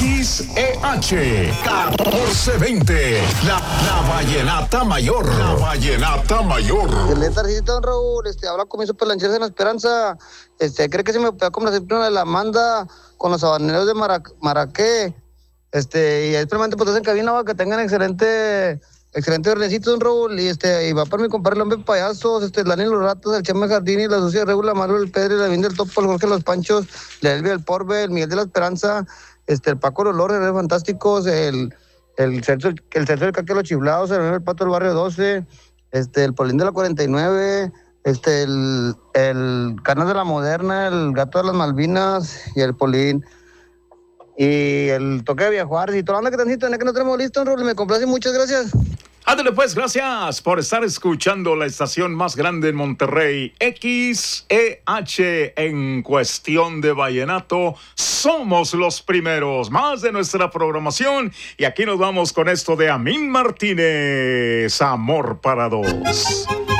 XEH 1420. La Vallenata Mayor. La Vallenata Mayor. El Tarcisito, don Raúl, habla con mi superlancheros en la Esperanza. Cree que se me pega como la disciplina de la Amanda con los habaneros de Maraqué. Y especialmente pues en cabina, que tengan excelente vernecito, don Raúl. Y va para mi compadre el hombre payasos, el Dani los Ratos, el Chema Jardín, la Sucia Regula, Mario el Pedro, la Vin del Topo, el Jorge Los Panchos, la Elvia del Porbe, el Miguel de la Esperanza, el Paco los Lores, los Fantásticos, el Sergio del Caque los Chiflados, el Pato del Barrio 12, el Polín de la 49, el Canas de la Moderna, el Gato de las Malvinas y el Polín. Y el Toque de Villajuárez y toda la onda que transito, en el que no tenemos listo, Raúl, me complace, muchas gracias. Ándale pues, gracias por estar escuchando la estación más grande en Monterrey, XEH. En cuestión de vallenato, somos los primeros, más de nuestra programación. Y aquí nos vamos con esto de Amín Martínez, Amor para Dos.